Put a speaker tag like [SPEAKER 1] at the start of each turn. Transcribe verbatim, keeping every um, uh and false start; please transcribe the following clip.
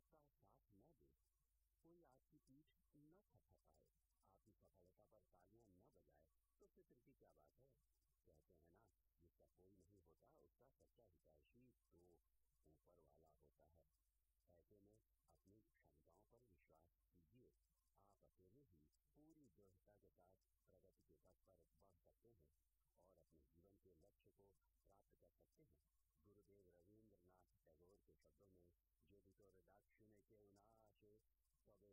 [SPEAKER 1] उसका साथ न दे, कोई आपकी पीठ न थपथपाए, आपकी सफलता पर तालियां न बजाए, तो फिक्र की क्या बात है। कहते हैं ना, जिसका कोई नहीं होता उसका सच्चा हितैषी तो ऊपर वाला होता है। ऐसे में अपनी क्षमताओं पर विश्वास कीजिए। आप अकेले ही पूरी दृढ़ता के साथ प्रगति के पथ पर बढ़ सकते हैं और अपने जीवन के लक्ष्य को प्राप्त कर सकते हैं। गुरुदेव रवींद्रनाथ टैगोर के शब्दों में, "यदि तो दाक्षिण्य के विनाशे तबे